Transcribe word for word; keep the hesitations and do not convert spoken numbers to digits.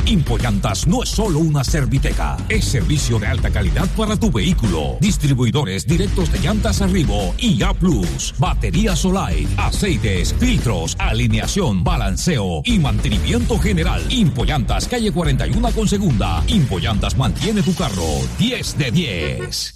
Impollantas no es solo una serviteca, es servicio de alta calidad para tu vehículo. Distribuidores directos de llantas Arrivo y A Plus, baterías Solite, aceites, filtros, alineación, balanceo y mantenimiento general. Impollantas, calle cuarenta y uno con segunda. Impollantas mantiene tu carro diez de diez.